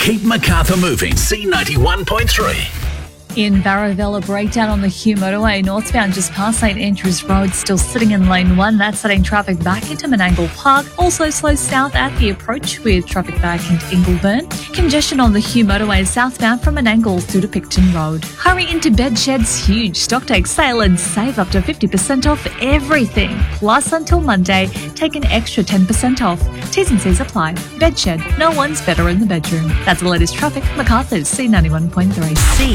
Keep Macarthur moving. C91.3. In Barrovale, a breakdown on the Hugh Motorway northbound just past St Andrews Road, still sitting in lane 1. That's setting traffic back into Menangle Park. Also slow south at the approach with traffic back into Ingleburn. Congestion on the Hugh Motorway southbound from Menangle through to Picton Road. Hurry into Bedshed's huge stocktake sale and save up to 50% off everything. Plus, until Monday, take an extra 10% off. T's and C's apply. Bedshed, no one's better in the bedroom. That's the latest traffic. Macarthur's C91.3.